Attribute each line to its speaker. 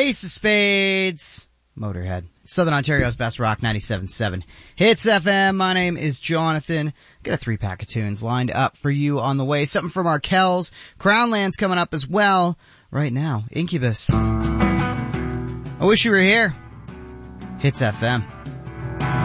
Speaker 1: Ace of Spades, Motorhead. Southern Ontario's best rock, 97.7 Hits FM. My name is Jonathan. Got a 3-pack of tunes lined up for you on the way. Something from our Kells. Crownland's coming up as well. Right now, Incubus. I wish you were here. Hits FM.